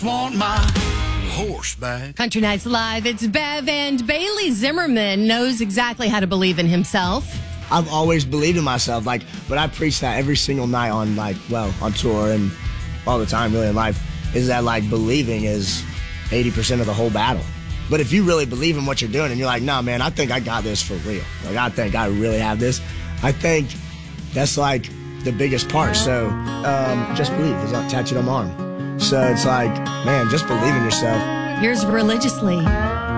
Want my horse back. Country Nights Live, it's Bev, and Bailey Zimmerman knows exactly how to believe in himself. I've always believed in myself, but I preach that every single night on tour and all the time really in life, is that believing is 80% of the whole battle. But if you really believe in what you're doing and you're like, nah, man, I think I got this for real. I think I really have this. I think that's the biggest part. So just believe is not tattooed on my arm. So it's man, just believe in yourself. Here's Religiously.